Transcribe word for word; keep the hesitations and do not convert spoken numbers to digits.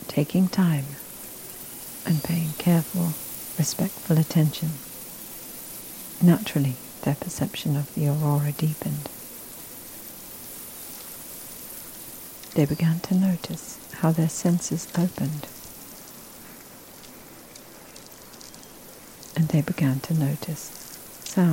taking time and paying careful, respectful attention. Naturally, their perception of the aurora deepened. They began to notice how their senses opened, and they began to notice